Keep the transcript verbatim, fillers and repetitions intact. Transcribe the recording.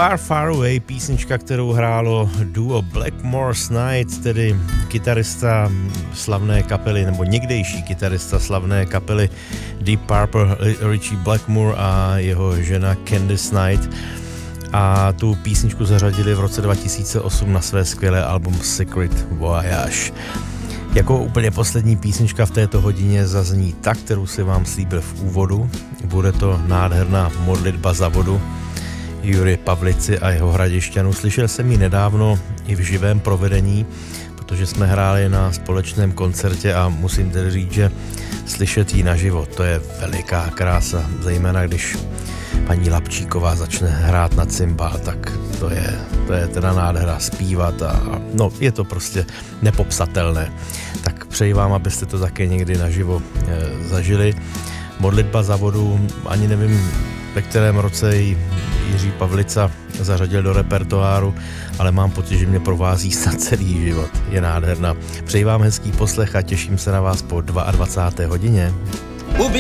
Far Far Away, písnička, kterou hrálo duo Blackmore's Night, tedy kytarista slavné kapely, nebo někdejší kytarista slavné kapely Deep Purple, Richie Blackmore a jeho žena Candice Night. A tu písničku zařadili v roce dva tisíce osm na své skvělé album Secret Voyage. Jako úplně poslední písnička v této hodině zazní ta, kterou si vám slíbil v úvodu. Bude to nádherná modlitba za vodu Jury Pavlici a jeho Hradišťanů. Slyšel jsem ji nedávno i v živém provedení, protože jsme hráli na společném koncertě a musím tedy říct, že slyšet ji naživo, to je veliká krása, zejména když paní Lapčíková začne hrát na cymbál, tak to je, to je teda nádhera zpívat a no, je to prostě nepopsatelné. Tak přeji vám, abyste to také někdy naživo e, zažili. Modlitba za vodu, ani nevím, ve kterém roce ji Jiří Pavlica zařadil do repertoáru, ale mám pocit, že mě provází snad celý život. Je nádherná. Přeji vám hezký poslech a těším se na vás po dvacáté druhé hodině. We'll be